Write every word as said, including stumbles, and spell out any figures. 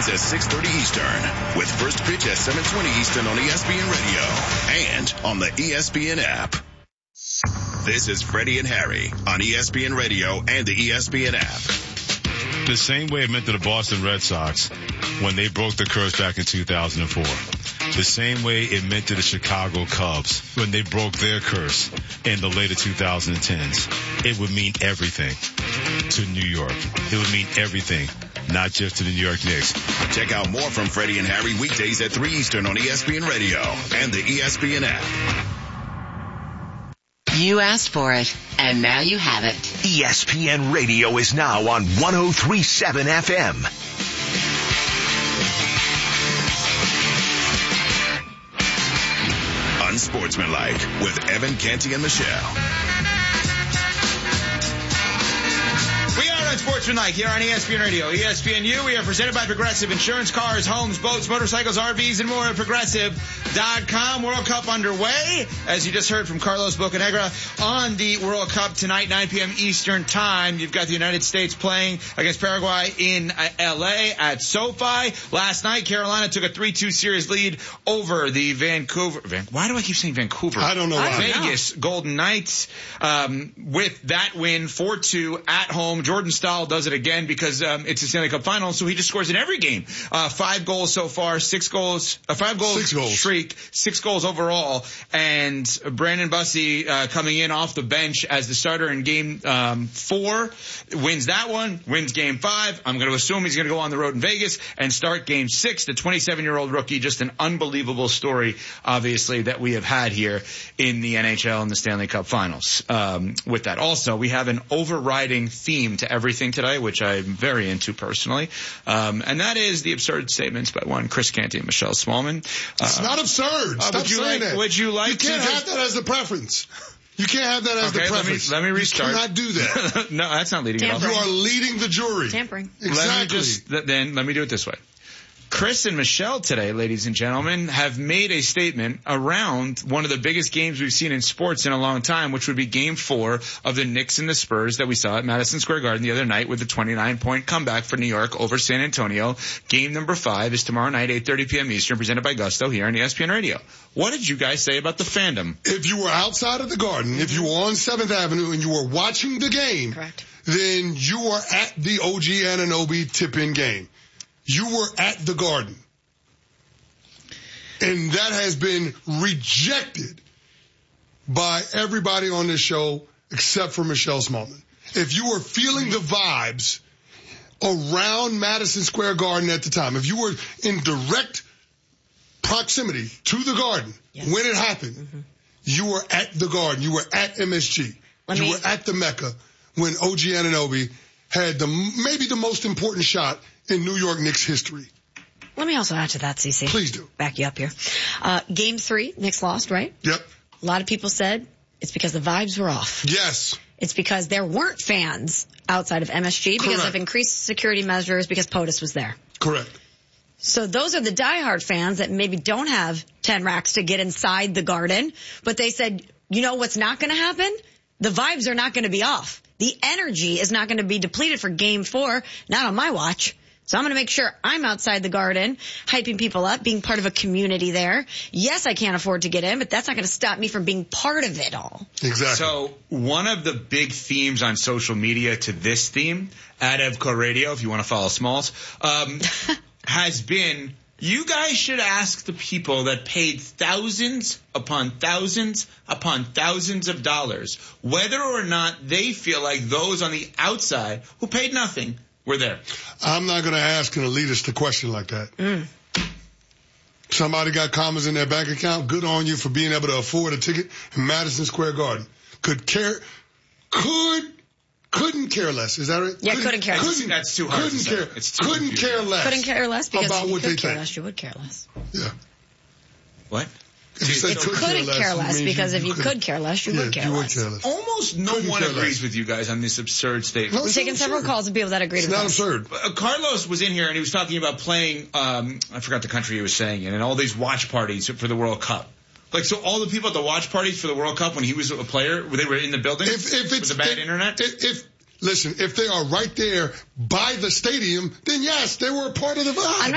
Weekdays at six thirty Eastern with First Pitch at seven twenty Eastern on E S P N Radio and on the E S P N app. This is Freddie and Harry on E S P N Radio and the E S P N app. The same way it meant to the Boston Red Sox when they broke the curse back in two thousand four. The same way it meant to the Chicago Cubs when they broke their curse in the later two thousand tens. It would mean everything to New York. It would mean everything, not just to the New York Knicks. Check out more from Freddie and Harry weekdays at three Eastern on E S P N Radio and the E S P N app. You asked for it, and now you have it. E S P N Radio is now on one oh three point seven F M. Unsportsmanlike with Evan, Canty, and Michelle. We are Unsportsmanlike here on E S P N Radio, E S P N U. We are presented by Progressive Insurance, cars, homes, boats, motorcycles, R Vs, and more at Progressive dot com. World Cup underway, as you just heard from Carlos Bocanegra on the World Cup tonight, nine p.m. Eastern Time. You've got the United States playing against Paraguay in L A at SoFi. Last night, Carolina took a three two series lead over the Vancouver. Van, why do I keep saying Vancouver? I don't know why. Vegas Golden Knights um, with that win, four two at home. Jordan Stahl does it again because um, it's a Stanley Cup final, so he just scores in every game. Uh, five goals so far, six goals, uh, five goals, six goals. streak, six goals overall. And Brandon Bussey uh, coming in off the bench as the starter in game um, four, wins that one, wins game five. I'm going to assume he's going to go on the road in Vegas and start game six. The twenty-seven-year-old rookie, just an unbelievable story, obviously, that we have had here in the N H L and the Stanley Cup finals. Um, with that, also, we have an overriding theme to everything today, which I'm very into personally, um, and that is the absurd statements by one Chris Canty and Michelle Smallman. Uh, it's not absurd. Uh, Stop would you saying like, that. Would you like you can't to have that as the preference. You can't have that as okay, the preference. Let me, let me restart. You cannot do that. No, that's not leading Tampering. at all. You are leading the jury. Tampering. Exactly. Let me just, then let me do it this way. Chris and Michelle today, ladies and gentlemen, have made a statement around one of the biggest games we've seen in sports in a long time, which would be game four of the Knicks and the Spurs that we saw at Madison Square Garden the other night with the twenty-nine point comeback for New York over San Antonio. Game number five is tomorrow night, eight thirty p.m. Eastern, presented by Gusto here on E S P N Radio. What did you guys say about the fandom? If you were outside of the Garden, if you were on seventh Avenue and you were watching the game, Correct. then you were at the O G Anunoby tip-in game. You were at the Garden. And that has been rejected by everybody on this show except for Michelle Smallman. If you were feeling the vibes around Madison Square Garden at the time, if you were in direct proximity to the Garden yes. when it happened, mm-hmm. you were at the Garden. You were at M S G. Let you me... were at the Mecca when O G Anunoby had the maybe the most important shot in New York Knicks history. Let me also add to that, Cece. Please do. Back you up here. Uh, game three, Knicks lost, right? Yep. A lot of people said it's because the vibes were off. Yes. It's because there weren't fans outside of M S G because Correct. of increased security measures because POTUS was there. Correct. So those are the diehard fans that maybe don't have ten racks to get inside the Garden, but they said, you know what's not going to happen? The vibes are not going to be off. The energy is not going to be depleted for game four, not on my watch. So I'm going to make sure I'm outside the Garden, hyping people up, being part of a community there. Yes, I can't afford to get in, but that's not going to stop me from being part of it all. Exactly. So one of the big themes on social media to this theme, at Evco Radio, if you want to follow Smalls, um, has been, you guys should ask the people that paid thousands upon thousands upon thousands of dollars whether or not they feel like those on the outside who paid nothing were there. I'm not going to ask an elitist a question like that. Mm. Somebody got commas in their bank account. Good on you for being able to afford a ticket in Madison Square Garden. Could care, could, couldn't care less. Is that right? Yeah, couldn't, couldn't care less. Couldn't, That's too hard couldn't to care, say. It's too couldn't confusing. care less. Couldn't care less because about if you what could they care think. less, you would care less. Yeah. What? If you say It's could couldn't care care less, less because if you could could care less, you yeah, would care you less. would care less. Almost no Couldn't one care agrees less. with you guys on this absurd statement. No, We've it's taken not several absurd. calls of people that agree It's with not us. absurd. Uh, Carlos was in here and he was talking about playing, um, I forgot the country he was saying in, and all these watch parties for the World Cup. Like, so all the people at the watch parties for the World Cup when he was a player, they were in the building If, if it's with the bad if, internet? If, if listen, if they are right there by the stadium, then yes, they were a part of the vibe. I'm